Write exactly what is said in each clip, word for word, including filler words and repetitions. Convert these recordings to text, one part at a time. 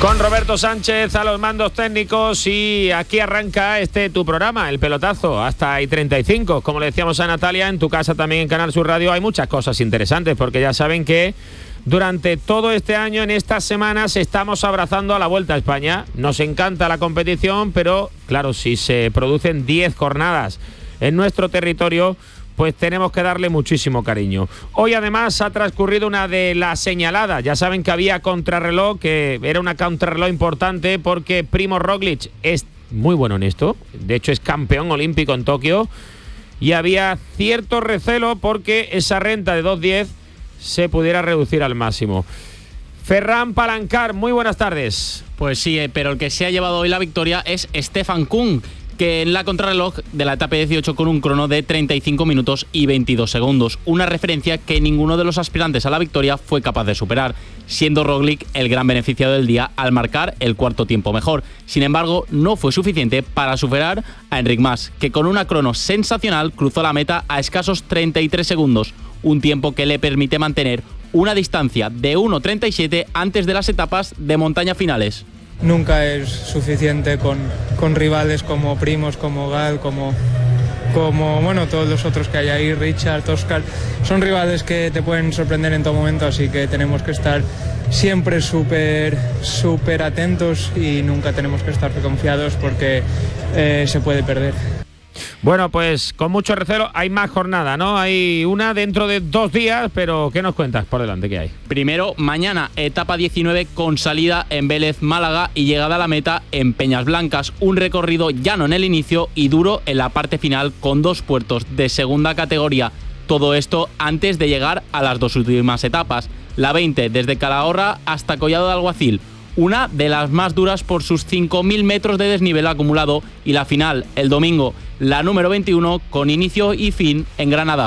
Con Roberto Sánchez a los mandos técnicos y aquí arranca este tu programa, El Pelotazo, hasta y treinta y cinco. Como le decíamos a Natalia, en tu casa también en Canal Sur Radio hay muchas cosas interesantes porque ya saben que durante todo este año, en estas semanas, estamos abrazando a la Vuelta a España. Nos encanta la competición, pero claro, si se producen diez jornadas en nuestro territorio, pues tenemos que darle muchísimo cariño. Hoy además ha transcurrido una de las señaladas. Ya saben que había contrarreloj, que era una contrarreloj importante porque Primož Roglič es muy bueno en esto. De hecho es campeón olímpico en Tokio. Y había cierto recelo porque esa renta de dos diez se pudiera reducir al máximo. Ferran Palancar, muy buenas tardes. Pues sí, eh, pero el que se ha llevado hoy la victoria es Stefan Kung, que en la contrarreloj de la etapa dieciocho con un crono de treinta y cinco minutos y veintidós segundos, una referencia que ninguno de los aspirantes a la victoria fue capaz de superar, siendo Roglič el gran beneficiado del día al marcar el cuarto tiempo mejor. Sin embargo, no fue suficiente para superar a Enric Mas, que con una crono sensacional cruzó la meta a escasos treinta y tres segundos, un tiempo que le permite mantener una distancia de uno treinta y siete antes de las etapas de montaña finales. Nunca es suficiente con, con rivales como Primož, como Gal, como, como bueno, todos los otros que hay ahí, Richard, Oscar. Son rivales que te pueden sorprender en todo momento, así que tenemos que estar siempre súper súper atentos y nunca tenemos que estar confiados porque eh, se puede perder. Bueno, pues con mucho recelo hay más jornada, ¿no? Hay una dentro de dos días, pero ¿qué nos cuentas por delante? ¿Qué hay? Primero, mañana, etapa diecinueve con salida en Vélez, Málaga y llegada a la meta en Peñas Blancas. Un recorrido llano en el inicio y duro en la parte final con dos puertos de segunda categoría. Todo esto antes de llegar a las dos últimas etapas. La veinte desde Calahorra hasta Collado de Alguacil. Una de las más duras por sus cinco mil metros de desnivel acumulado, y la final, el domingo, la número veintiuno, con inicio y fin en Granada.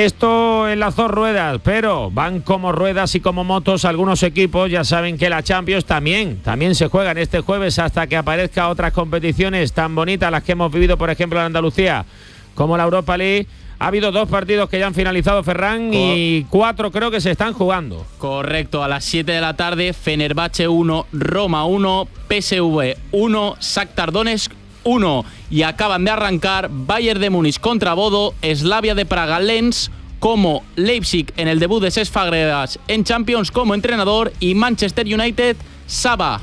Esto en las dos ruedas, pero van como ruedas y como motos algunos equipos. Ya saben que la Champions también, también se juegan este jueves hasta que aparezcan otras competiciones tan bonitas, las que hemos vivido, por ejemplo, en Andalucía, como la Europa League. Ha habido dos partidos que ya han finalizado, Ferran, y cuatro creo que se están jugando. Correcto, a las siete de la tarde, Fenerbahce uno, Roma uno, P S V uno, Shakhtar Donetsk uno. Y acaban de arrancar Bayern de Múnich contra Bodo, Slavia de Praga Lens, como Leipzig en el debut de Cesc Fabregas en Champions como entrenador, y Manchester United Saba.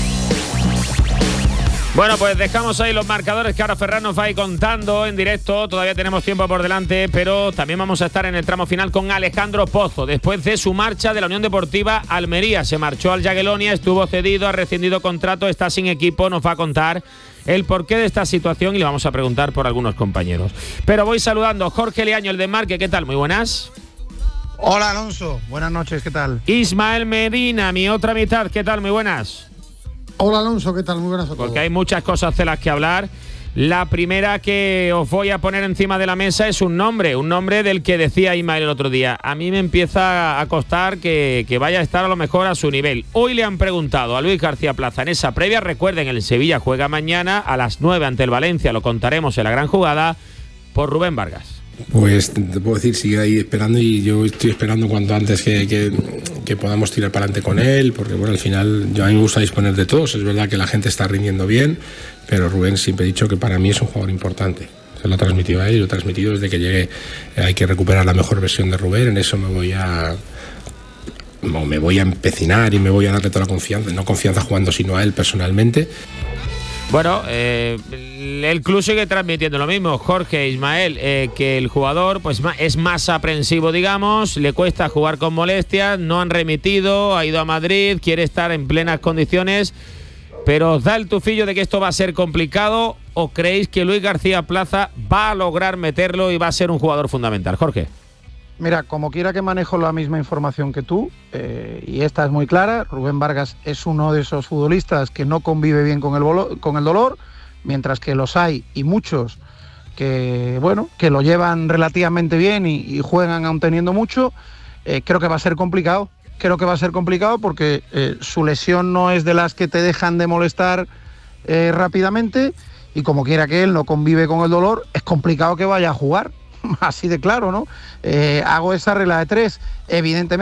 Bueno, pues dejamos ahí los marcadores que ahora Ferran nos va a ir contando en directo. Todavía tenemos tiempo por delante, pero también vamos a estar en el tramo final con Alejandro Pozo. Después de su marcha de la Unión Deportiva Almería, se marchó al Jagiellonia, estuvo cedido, ha rescindido contrato, está sin equipo. Nos va a contar el porqué de esta situación y le vamos a preguntar por algunos compañeros. Pero voy saludando. Jorge Leaño, el de Marque, ¿qué tal? Muy buenas. Hola, Alonso. Buenas noches, ¿qué tal? Ismael Medina, mi otra mitad, ¿qué tal? Muy buenas. Hola, Alonso, ¿qué tal? Muy buenas a todos. Porque hay muchas cosas de las que hablar. La primera que os voy a poner encima de la mesa es un nombre, un nombre del que decía Ismael el otro día. A mí me empieza a costar que, que vaya a estar a lo mejor a su nivel. Hoy le han preguntado a Luis García Plaza en esa previa. Recuerden, el Sevilla juega mañana a las nueve ante el Valencia, lo contaremos en la gran jugada, por Rubén Vargas. Pues te puedo decir, sigue ahí esperando, y yo estoy esperando cuanto antes que, que, que podamos tirar para adelante con él, porque bueno, al final yo a mí me gusta disponer de todos. Es verdad que la gente está rindiendo bien, pero Rubén siempre he dicho que para mí es un jugador importante. Se lo he transmitido a él, lo he transmitido desde que llegué. Hay que recuperar la mejor versión de Rubén, en eso me voy a... me voy a empecinar y me voy a darle toda la confianza, no confianza jugando, sino a él personalmente. Bueno, eh, el club sigue transmitiendo lo mismo, Jorge, Ismael, eh, que el jugador pues es más aprensivo, digamos, le cuesta jugar con molestias, no han remitido, ha ido a Madrid, quiere estar en plenas condiciones, pero ¿os da el tufillo de que esto va a ser complicado o creéis que Luis García Plaza va a lograr meterlo y va a ser un jugador fundamental? Jorge. Mira, como quiera que manejo la misma información que tú, eh, y esta es muy clara, Rubén Vargas es uno de esos futbolistas que no convive bien con el, bolo, con el dolor, mientras que los hay y muchos que, bueno, que lo llevan relativamente bien y, y juegan aún teniendo mucho. Eh, creo que va a ser complicado, creo que va a ser complicado porque eh, su lesión no es de las que te dejan de molestar eh, rápidamente, y como quiera que él no convive con el dolor, es complicado que vaya a jugar. Así de claro, ¿no? Eh, hago esa regla de tres, evidentemente.